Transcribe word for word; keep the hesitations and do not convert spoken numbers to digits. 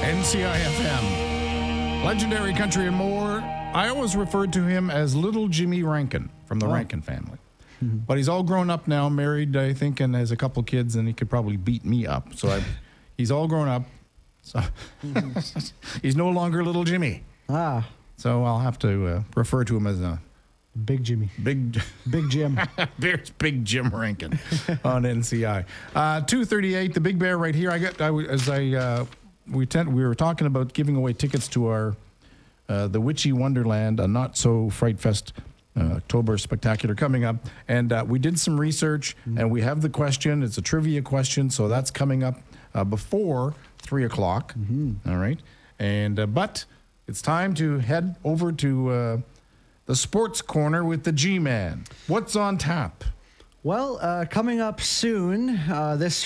N C I F M. Legendary country and more. I always referred to him as Little Jimmy Rankin from the Oh. Rankin family. Mm-hmm. But he's all grown up now, married, I think, and has a couple kids, and he could probably beat me up. So I, he's all grown up. So he's no longer Little Jimmy. Ah, So I'll have to uh, refer to him as a Big Jimmy. big, Big Jim. There's Big Jim Rankin on N C I. Uh, two thirty-eight, the Big Bear right here. I got I, w- as I uh, we tend, we were talking about giving away tickets to our uh, the Witchy Wonderland, a not so Fright Fest uh, October spectacular coming up, and uh, we did some research, mm-hmm. and we have the question. It's a trivia question, so that's coming up uh, before three o'clock. Mm-hmm. All right, and uh, but it's time to head over to. Uh, The Sports Corner with the G-Man. What's on tap? Well, uh, coming up soon, uh, this